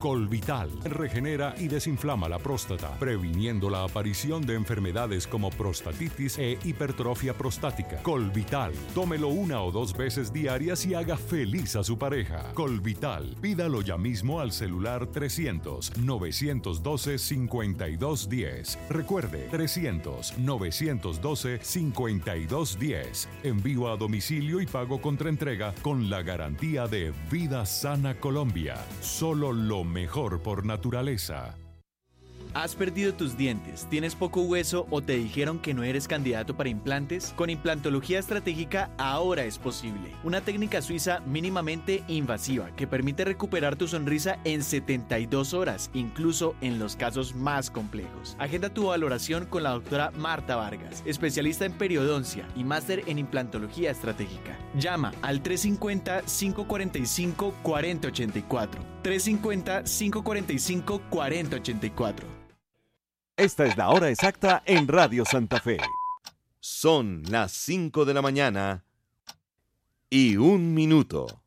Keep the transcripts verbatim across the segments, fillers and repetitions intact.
Colvital regenera y desinflama la próstata, previniendo la aparición de enfermedades como prostatitis e hipertrofia prostática. Colvital, tómelo una o dos veces diarias y haga feliz a su pareja. Colvital, pídalo ya mismo al celular trescientos, novecientos doce, cincuenta y dos diez. Recuerde, trescientos, novecientos doce, cincuenta y dos diez. Envío a domicilio y pago contra entrega con la garantía de Vida Sana Colombia. Solo lo mejor por naturaleza. ¿Has perdido tus dientes? ¿Tienes poco hueso o te dijeron que no eres candidato para implantes? Con implantología estratégica ahora es posible. Una técnica suiza mínimamente invasiva que permite recuperar tu sonrisa en setenta y dos horas, incluso en los casos más complejos. Agenda tu valoración con la doctora Marta Vargas, especialista en periodoncia y máster en implantología estratégica. Llama al tres cinco cero, cinco cuatro cinco, cuatro cero ocho cuatro. tres cinco cero, cinco cuatro cinco, cuatro cero ocho cuatro. Esta es la hora exacta en Radio Santa Fe. Son las cinco de la mañana y un minuto.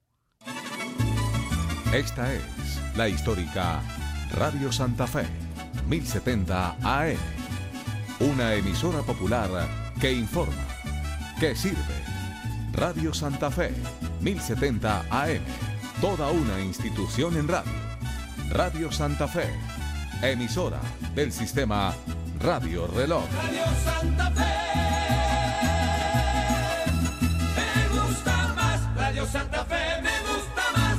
Esta es la histórica Radio Santa Fe, mil setenta A M. Una emisora popular que informa, que sirve. Radio Santa Fe, mil setenta A M. Toda una institución en radio. Radio Santa Fe, emisora del sistema Radio Reloj. Radio Santa Fe, me gusta más. Radio Santa Fe, me gusta más.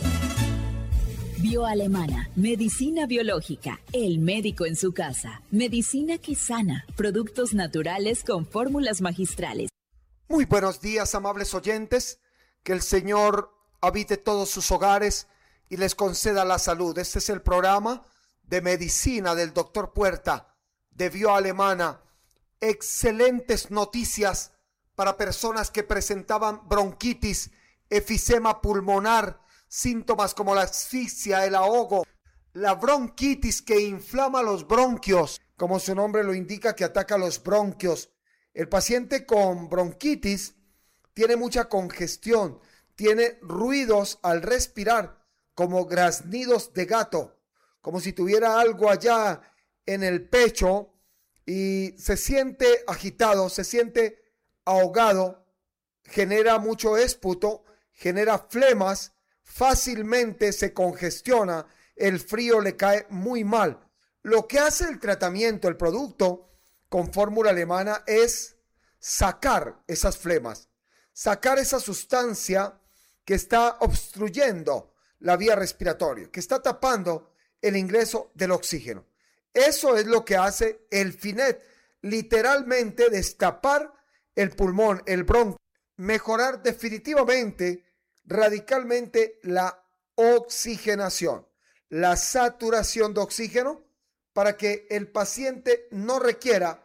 Bioalemana, medicina biológica, el médico en su casa. Medicina que sana, productos naturales con fórmulas magistrales. Muy buenos días, amables oyentes. Que el Señor habite todos sus hogares y les conceda la salud. Este es el programa de medicina del doctor Puerta, de Bioalemana. Excelentes noticias para personas que presentaban bronquitis, efisema pulmonar, síntomas como la asfixia, el ahogo, la bronquitis que inflama los bronquios, como su nombre lo indica, que ataca los bronquios. El paciente con bronquitis tiene mucha congestión, tiene ruidos al respirar, como graznidos de gato, como si tuviera algo allá en el pecho y se siente agitado, se siente ahogado, genera mucho esputo, genera flemas, fácilmente se congestiona, el frío le cae muy mal. Lo que hace el tratamiento, el producto con fórmula alemana es sacar esas flemas, sacar esa sustancia que está obstruyendo la vía respiratoria, que está tapando el ingreso del oxígeno. Eso es lo que hace el Finet, literalmente destapar el pulmón, el bronquio, mejorar definitivamente, radicalmente la oxigenación, la saturación de oxígeno, para que el paciente no requiera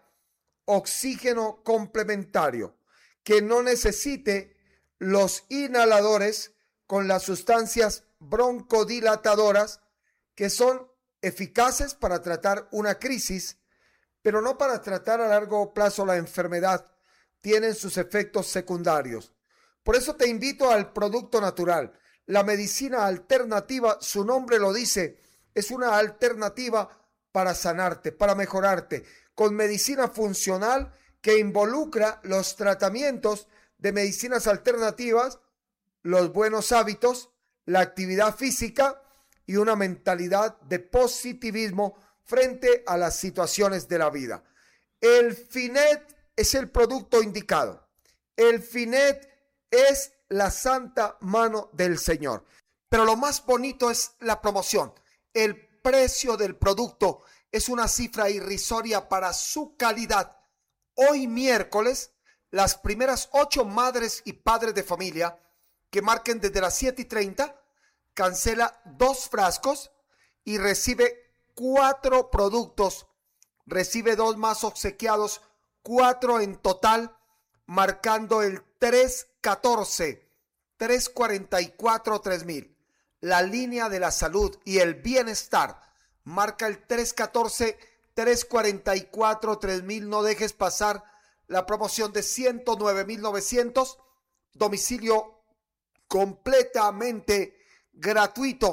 oxígeno complementario, que no necesite los inhaladores con las sustancias broncodilatadoras que son eficaces para tratar una crisis, pero no para tratar a largo plazo la enfermedad. Tienen sus efectos secundarios. Por eso te invito al producto natural. La medicina alternativa, su nombre lo dice, es una alternativa para sanarte, para mejorarte, con medicina funcional que involucra los tratamientos de medicinas alternativas, los buenos hábitos, la actividad física y una mentalidad de positivismo frente a las situaciones de la vida. El Finet es el producto indicado. El Finet es la santa mano del Señor. Pero lo más bonito es la promoción. El precio del producto es una cifra irrisoria para su calidad. Hoy miércoles, las primeras ocho madres y padres de familia que marquen desde las siete y treinta, cancela dos frascos y recibe cuatro productos, recibe dos más obsequiados, cuatro en total, marcando el tres catorce, tres cuarenta y cuatro, tres mil. La línea de la salud y el bienestar marca el tres catorce, tres cuarenta y cuatro, tres mil. No dejes pasar la promoción de ciento nueve mil novecientos, domicilio completamente gratuito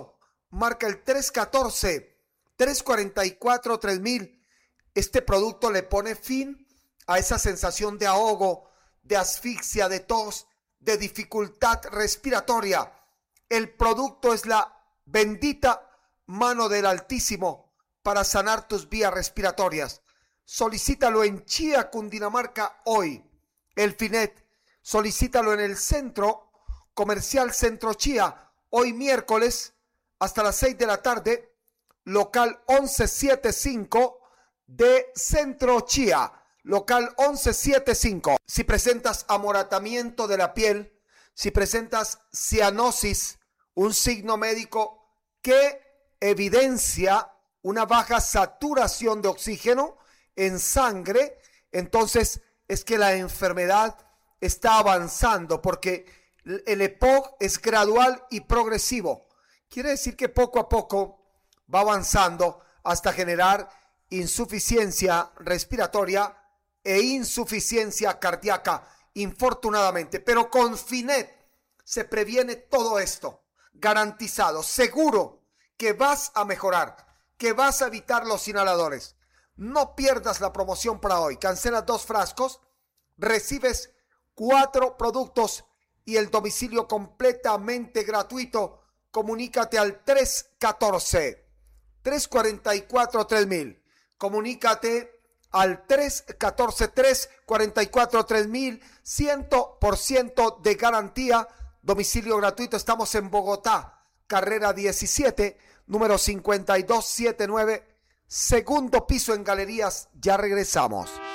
marca el tres uno cuatro, tres cuatro cuatro, tres mil. Este producto le pone fin a esa sensación de ahogo, de asfixia, de tos, de dificultad respiratoria. El producto es la bendita mano del Altísimo para sanar tus vías respiratorias. Solicítalo en Chía, Cundinamarca, hoy. El Finet, solicítalo en el Centro Comercial Centro Chía, hoy miércoles, hasta las seis de la tarde, local once setenta y cinco de Centro Chía, local once setenta y cinco. Si presentas amoratamiento de la piel, si presentas cianosis, un signo médico que evidencia una baja saturación de oxígeno en sangre, entonces es que la enfermedad está avanzando, porque el E P O C es gradual y progresivo. Quiere decir que poco a poco va avanzando hasta generar insuficiencia respiratoria e insuficiencia cardíaca, infortunadamente. Pero con Finet se previene todo esto, garantizado, seguro que vas a mejorar, que vas a evitar los inhaladores. No pierdas la promoción para hoy. Cancelas dos frascos, recibes cuatro productos y el domicilio completamente gratuito. Comunícate al tres uno cuatro, tres cuatro cuatro, tres mil. Comunícate al tres uno cuatro, tres cuatro cuatro, tres mil. cien por ciento de garantía, domicilio gratuito. Estamos en Bogotá, carrera diecisiete, número cincuenta y dos setenta y nueve, segundo piso en Galerías. Ya regresamos.